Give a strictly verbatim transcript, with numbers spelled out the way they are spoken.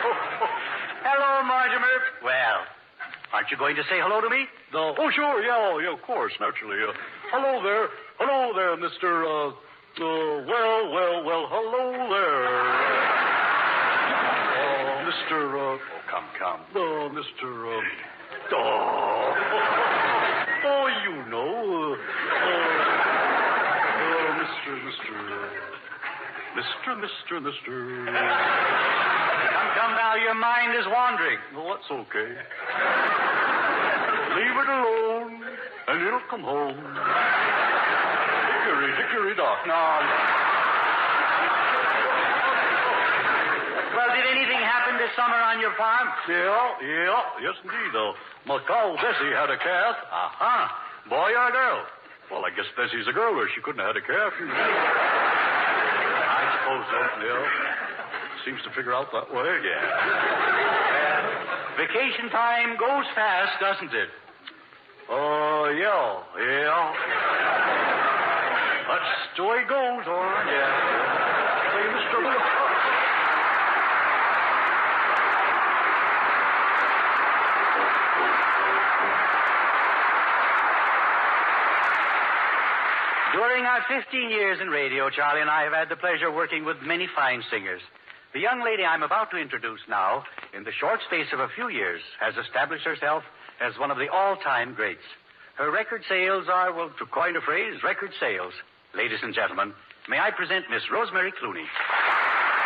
Hello, Mortimer. Well, aren't you going to say hello to me? No. Oh, sure. Yeah, oh, yeah, of course, naturally. Uh, hello there. Hello there, Mister Uh, uh, well, well, well, hello there. Oh, Mister Uh, oh, come, come. Oh, Mister Uh, oh, oh, you know. Uh, uh, Mister Mister Uh, Mister Mister Mister Come, come now, your mind is wandering. No, that's okay. Leave it alone, and it'll come home. Hickory, dickory, dock. No. Well, did anything happen this summer on your farm? Yeah, yeah, yes, indeed, though. My cow, Bessie, had a calf. Uh-huh. Boy or girl? Well, I guess Bessie's a girl, or she couldn't have had a calf. I suppose so. Yeah. Seems to figure out that way. Yeah. Uh, vacation time goes fast, doesn't it? Oh, uh, yeah, yeah. That's the way it goes, all right. Yeah. Say, Mister During our fifteen years in radio, Charlie and I have had the pleasure of working with many fine singers. The young lady I'm about to introduce now, in the short space of a few years, has established herself as one of the all-time greats. Her record sales are, well, to coin a phrase, record sales. Ladies and gentlemen, may I present Miss Rosemary Clooney.